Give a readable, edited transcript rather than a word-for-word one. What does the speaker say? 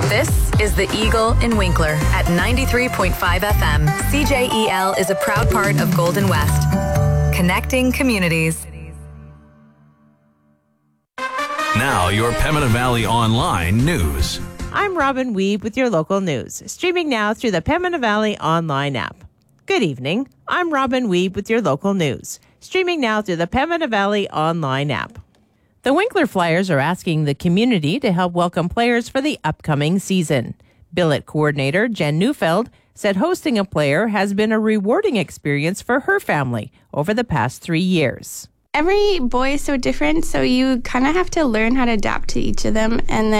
This is the Eagle in Winkler at 93.5 FM. CJEL is a proud part of Golden West, connecting communities. Now, your Pembina Valley Online news. I'm Robin Weeb with your local news, streaming now through the Pembina Valley Online app. Good evening. I'm Robin Weeb with your local news, streaming now through the Pembina Valley Online app. The Winkler Flyers are asking the community to help welcome players for the upcoming season. Billet coordinator Jen Neufeld said hosting a player has been a rewarding experience for her family over the past 3 years. Every boy is so different, so you kind of have to learn how to adapt to each of them, and then